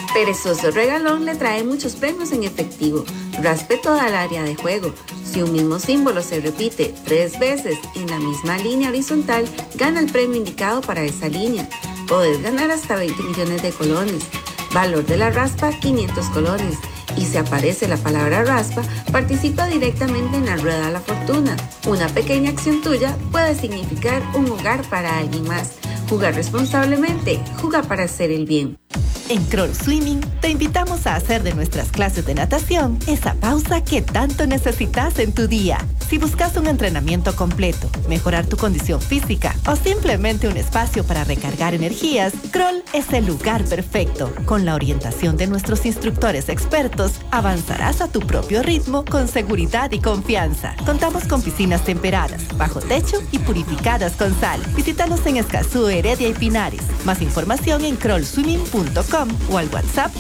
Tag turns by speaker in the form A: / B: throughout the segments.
A: Perezoso Regalón le trae muchos premios en efectivo. Raspe toda el área de juego. Si un mismo símbolo se repite 3 veces en la misma línea horizontal, gana el premio indicado para esa línea. Podés ganar hasta 20 millones de colones. Valor de la raspa, 500 colones. Y si aparece la palabra raspa, participa directamente en la rueda de la fortuna. Una pequeña acción tuya puede significar un hogar para alguien más. Jugar responsablemente, juega para hacer el bien.
B: En Kroll Swimming te invitamos a hacer de nuestras clases de natación esa pausa que tanto necesitas en tu día. Si buscas un entrenamiento completo, mejorar tu condición física o simplemente un espacio para recargar energías, Kroll es el lugar perfecto. Con la orientación de nuestros instructores expertos, avanzarás a tu propio ritmo con seguridad y confianza. Contamos con piscinas temperadas, bajo techo y purificadas con sal. Visítanos en Escazú, Heredia y Pinares. Más información en krollswimming.com o al WhatsApp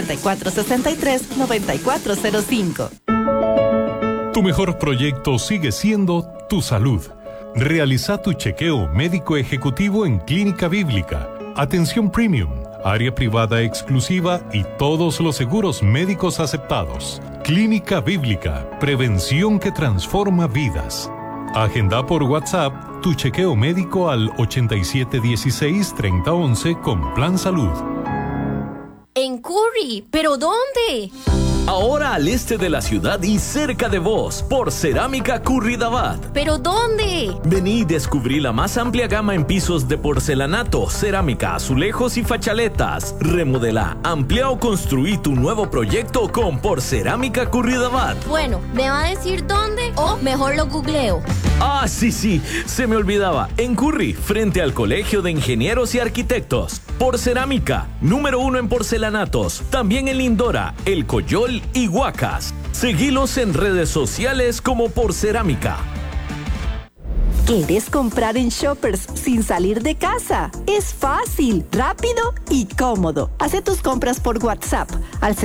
B: 8463-9405.
C: Tu mejor proyecto sigue siendo tu salud. Realiza tu chequeo médico ejecutivo en Clínica Bíblica. Atención premium, área privada exclusiva y todos los seguros médicos aceptados. Clínica Bíblica, prevención que transforma vidas. Agenda por WhatsApp tu chequeo médico al 8716-3011 con Plan Salud.
D: En Curry, ¿pero dónde?
E: Ahora al este de la ciudad y cerca de vos, por Cerámica Curridabat.
D: ¿Pero dónde?
E: Vení y descubrí la más amplia gama en pisos de porcelanato, cerámica, azulejos y fachaletas. Remodela, amplía o construí tu nuevo proyecto con Porcerámica Curridabat.
D: Bueno, ¿me va a decir dónde o mejor lo googleo?
E: Ah, sí, se me olvidaba. En Curry, frente al Colegio de Ingenieros y Arquitectos. Porcerámica, número 1 en porcelanatos. También en Lindora, El Coyol y Huacas. Seguilos en redes sociales como Porcerámica.
B: ¿Quieres comprar en Shoppers sin salir de casa? Es fácil, rápido y cómodo. Haz tus compras por WhatsApp al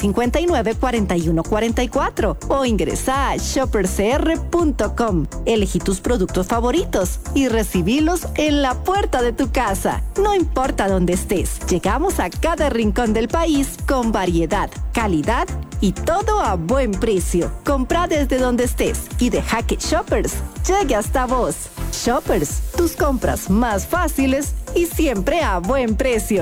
B: 6059-4144 o ingresa a shopperscr.com. Elegí tus productos favoritos y recibílos en la puerta de tu casa. No importa dónde estés, llegamos a cada rincón del país con variedad, calidad y todo a buen precio. Compra desde donde estés y deja que Shoppers llegue hasta vos. Shoppers, tus compras más fáciles y siempre a buen precio.